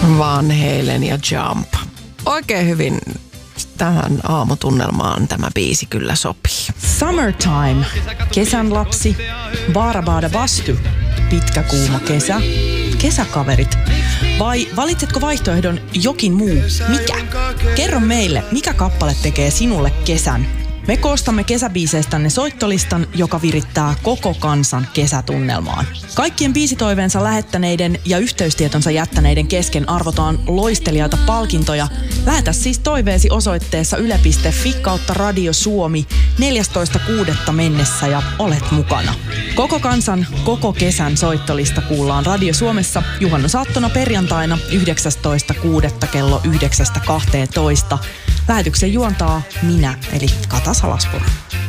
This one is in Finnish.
Van Halen ja Jump. Oikein hyvin tähän aamutunnelmaan tämä biisi kyllä sopii. Summertime, kesän lapsi, Baarabaada Bastu, pitkä kuuma kesä, kesäkaverit. Vai valitsetko vaihtoehdon jokin muu? Mikä? Kerro meille, mikä kappale tekee sinulle kesän? Me koostamme kesäbiiseistänne soittolistan, joka virittää koko kansan kesätunnelmaan. Kaikkien biisitoiveensa lähettäneiden ja yhteystietonsa jättäneiden kesken arvotaan loistelijaita palkintoja. Lähetä siis toiveesi osoitteessa yle.fi/Radio Suomi 14.6. mennessä ja olet mukana. Koko kansan, koko kesän soittolista kuullaan Radio Suomessa juhannusaattona perjantaina 19.6. kello 9.12. Lähetyksen juontaa minä, eli Kata Salaspuro.